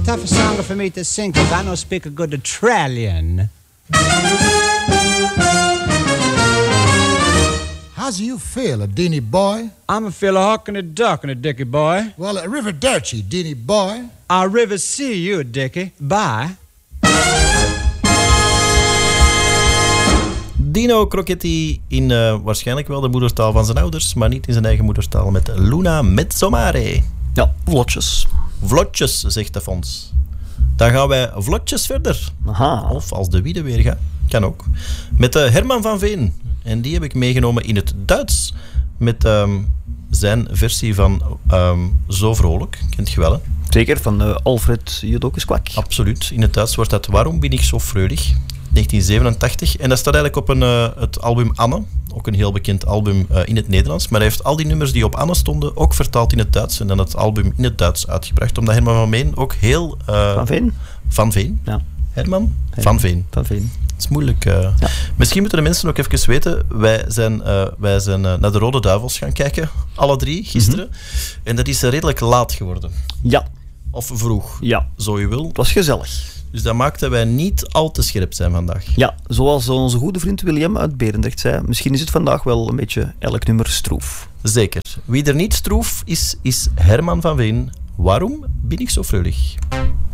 tough a song for me to sing, 'cause I don't speak a good Australian. How's you feel, Deanie boy? I'm a feel a hawk and a duck and a dickie boy. Well, a river dirty, Deanie boy. I'll river see you, dickie. Bye. Dino Crocetti in waarschijnlijk wel de moedertaal van zijn ouders, maar niet in zijn eigen moedertaal met Luna Mezzomare. Ja, vlotjes. Vlotjes, zegt de Fons. Dan gaan wij vlotjes verder. Aha. Of als de wiede weer gaat, kan ook. Met Herman van Veen. En die heb ik meegenomen in het Duits. Met zijn versie van Zo Vrolijk. Kent je wel, hè? Zeker, van Alfred Jodocus-Kwak. Absoluut. In het Duits wordt dat Waarom ben ik zo freudig? 1987. En dat staat eigenlijk op het album Anne. Ook een heel bekend album in het Nederlands. Maar hij heeft al die nummers die op Anne stonden ook vertaald in het Duits. En dan het album in het Duits uitgebracht. Omdat Herman van Veen ook heel... Van Veen? Van Veen. Ja. Herman? Van Veen. Van Veen. Het is moeilijk. Ja. Misschien moeten de mensen ook even weten. Wij zijn naar de Rode Duivels gaan kijken. Alle drie, gisteren. En dat is redelijk laat geworden. Ja. Of vroeg. Ja. Zo je wil. Het was gezellig. Dus dat maakt dat wij niet al te scherp zijn vandaag. Ja, zoals onze goede vriend William uit Berendrecht zei, misschien is het vandaag wel een beetje elk nummer stroef. Zeker. Wie er niet stroef is Herman van Veen. Waarom ben ik zo freudig?